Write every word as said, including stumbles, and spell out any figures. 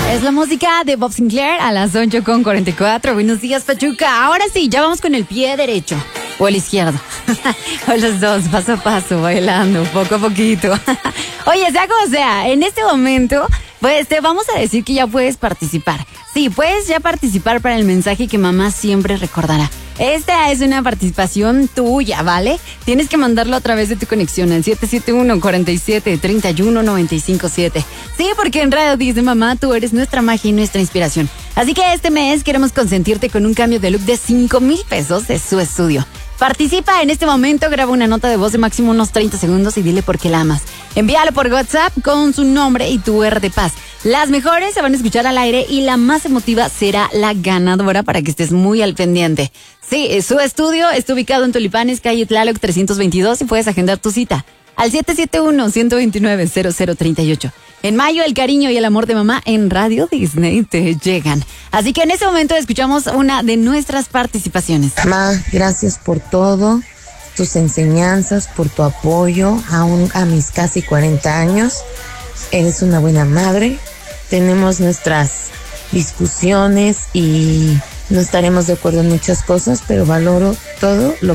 Es la música de Bob Sinclair a las ocho con cuarenta y cuatro. Buenos días, Pachuca. Ahora sí, ya vamos con el pie derecho o el izquierdo. O los dos, paso a paso, bailando, poco a poquito. Oye, sea como sea, en este momento, pues te vamos a decir que ya puedes participar. Sí, puedes ya participar para el mensaje que mamá siempre recordará. Esta es una participación tuya, ¿vale? Tienes que mandarlo a través de tu conexión al siete siete uno, cuatro siete, tres uno, nueve cinco siete. Sí, porque en Radio Dice Mamá tú eres nuestra magia y nuestra inspiración. Así que este mes queremos consentirte con un cambio de look de cinco mil pesos de su estudio. Participa en este momento, graba una nota de voz de máximo unos treinta segundos y dile por qué la amas. Envíalo por WhatsApp con su nombre y tu R de paz. Las mejores se van a escuchar al aire y la más emotiva será la ganadora para que estés muy al pendiente. Sí, su estudio está ubicado en Tulipanes, calle Tlaloc trescientos veintidós y puedes agendar tu cita al siete siete uno, uno dos nueve, cero cero tres ocho. En mayo, el cariño y el amor de mamá en Radio Disney te llegan. Así que en este momento escuchamos una de nuestras participaciones. Mamá, gracias por todo, tus enseñanzas, por tu apoyo aún a mis casi cuarenta años. Eres una buena madre. Tenemos nuestras discusiones y no estaremos de acuerdo en muchas cosas, pero valoro todo lo